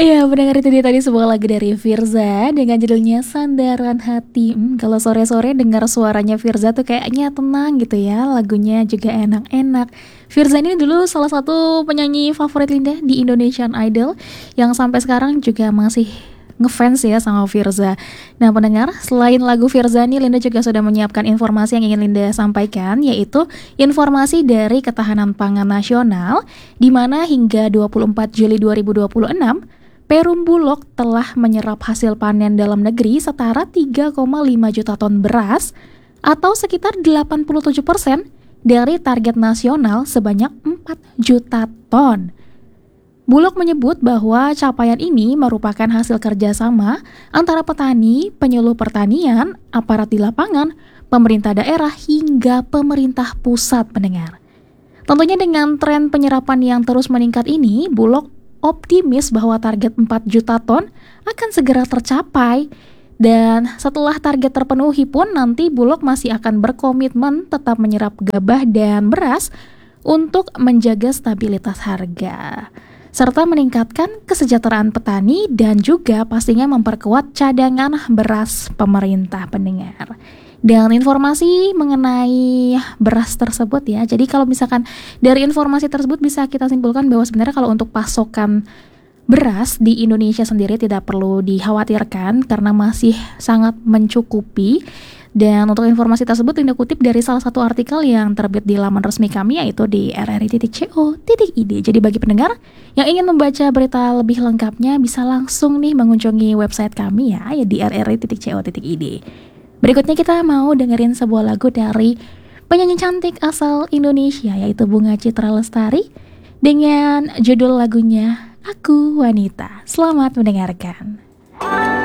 Iya, pendengar itu dia tadi sebuah lagu dari Firza dengan judulnya Sandaran Hati. Kalau sore-sore dengar suaranya Firza tuh kayaknya tenang gitu ya. Lagunya juga enak-enak. Firza ini dulu salah satu penyanyi favorit Linda di Indonesian Idol yang sampai sekarang juga masih ngefans ya sama Firza. Nah pendengar, selain lagu Firza nih Linda juga sudah menyiapkan informasi yang ingin Linda sampaikan, yaitu informasi dari Ketahanan Pangan Nasional di mana hingga 24 Juli 2026 Perum Bulog telah menyerap hasil panen dalam negeri setara 3,5 juta ton beras atau sekitar 87% dari target nasional sebanyak 4 juta ton. Bulog menyebut bahwa capaian ini merupakan hasil kerjasama antara petani, penyuluh pertanian, aparat di lapangan, pemerintah daerah hingga pemerintah pusat pendengar. Tentunya dengan tren penyerapan yang terus meningkat ini, Bulog optimis bahwa target 4 juta ton akan segera tercapai. Dan setelah target terpenuhi pun nanti Bulog masih akan berkomitmen tetap menyerap gabah dan beras untuk menjaga stabilitas harga serta meningkatkan kesejahteraan petani dan juga pastinya memperkuat cadangan beras pemerintah pendengar. Dan informasi mengenai beras tersebut ya. Jadi kalau misalkan dari informasi tersebut bisa kita simpulkan bahwa sebenarnya kalau untuk pasokan beras di Indonesia sendiri tidak perlu dikhawatirkan karena masih sangat mencukupi. Dan untuk informasi tersebut Linda kutip dari salah satu artikel yang terbit di laman resmi kami yaitu di rri.co.id. Jadi bagi pendengar yang ingin membaca berita lebih lengkapnya bisa langsung nih mengunjungi website kami ya di rri.co.id. Berikutnya kita mau dengerin sebuah lagu dari penyanyi cantik asal Indonesia yaitu Bunga Citra Lestari dengan judul lagunya Aku Wanita. Selamat mendengarkan.